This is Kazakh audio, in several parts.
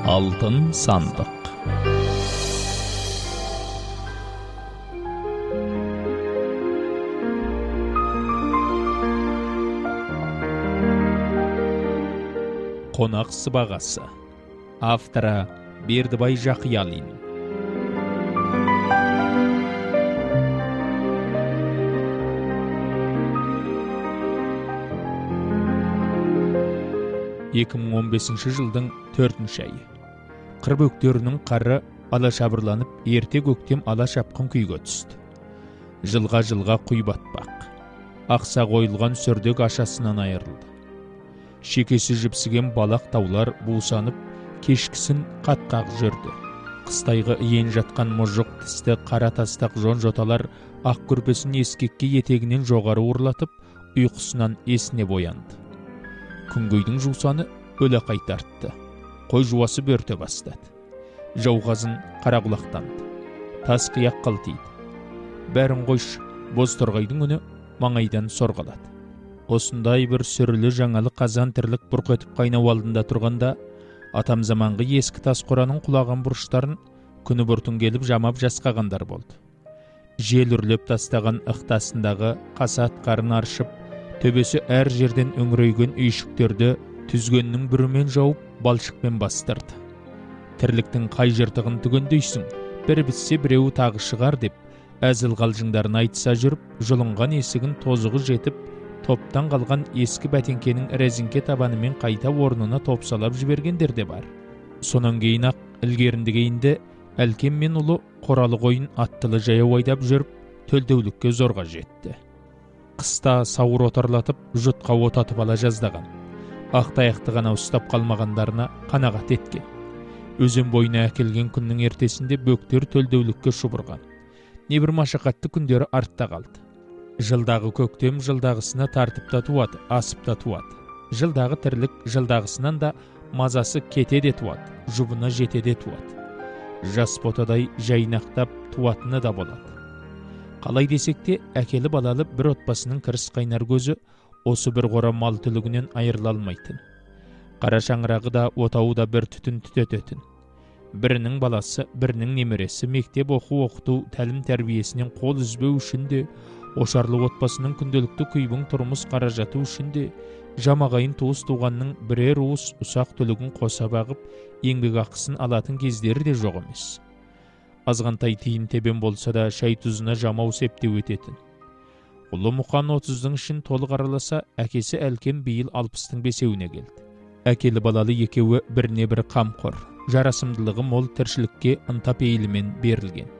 Алтын сандық. Қонақ сыбағасы. Авторы Бердібай Жақиялин. жылдың 4 айы. Қыр бөктерінің қары алашабырланып, ерте көктем ала шапқын күйге түсті. Жылға құй батпақ. Ақсақ ойылған сүрдек ашасынан айырылды. Шекесі жіпсіген балақ таулар бусанып, кешкісін қатқақ жүрді. Қыстайғы иен жатқан мұжық тісті қара тастақ жон-жоталар ақ көрпесін ескекке етегінен жоғары ұрлатып, ұйқысынан есіне боянды. Күнгейдің жусаны өлі қайтартты. Қой жуасы бөрте бастады. Жауғазын қарақұлақтанды. Тас қияқ қалтиды. Бәрін қойшы, боз торғайдың үні маңайдан сорғалады. Осындай бір сүрілі жаңалы қазан тірлік бұрқ етіп қайнау алдында тұрғанда, атам заманғы ескі тас қораның құлаған бұрыштарын күні бұртын келіп жамап жасқағандар болды. Жел үрлеп тастаған ықтасындағы қасат қарын аршып, төбесі әр жерден өңірейген үйшіктерді түзгеннің бүрімен жауып, балшықпен бастырды. Тірліктің қай жыртығын түгендейсің, бір бітсе біреуі тағы шығар деп, әзіл қалжыңдарын айтса жүріп, жұлынған есігін тозығы жетіп, топтан қалған ескі бәтеңкенің резеңке табанымен қайта орнына топсалап жібергендер де бар. Сонан кейін ақ ілгеріндігейінде әлкем мен ұлы қоралы қойын аттылы жаяу айдап жүріп, төлдеулікке зорға жетті. Қыста сауыр отарлатып, жұтқа отатып ала жаздаған. Ақтаяқты ғана ұстап қалмағандарына қанағат еткен. Өзен бойына әкелген күннің ертесінде бөктер төлдеулікке шұбырған. Небір машақатты күндері артта қалды. Жылдағы көктем жылдағысына тартып та туады, асып та туады. Жылдағы тірлік жылдағысынан да мазасы кете де туады, жұбына жете де туады. Жас ботадай жайнақтап туатыны да болады. Қалай десек те, әкелі балалы бір отбасының кіріс қайнар көзі осы бір қора мал түлігінен айырыла алмайтын. Қара шаңырағы да отауы да бір түтін түтететін. Бірінің баласы, бірінің немересі мектеп оқыту тәлім тәрбиесінен қол үзбеу үшін де, ошарлы отбасының күнделікті күйбің тұрмыс қаражаты үшін де, жамағайын туыс туғанның бірер уыс ұсақ түлігін қоса бағып, еңбек ақысын алатын кездері де жоқ емес. Азғантай тиын тебен болса да шай тұзына жамау септеу ететін. Ұлы Мұқан 30-дың ішін толық араласа, әкесі әлкем биыл 60-тың бесеуіне келді. Әкелі балалы екеуі біріне бір қамқор, жарасымдылығы мол тіршілікке ынта пейілімен берілген.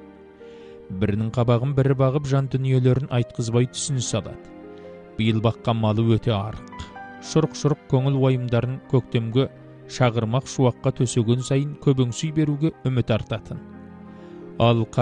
Бірінің қабағын бірі бағып жан дүниелерін айтқызбай түсініс алады. Биыл баққан малы өте арық. Шұрық-шұрық көңіл уайымдарын көктемге шағырмақ шуаққа төсеген сайын көбіңсүй беруге үміт артатын. Ал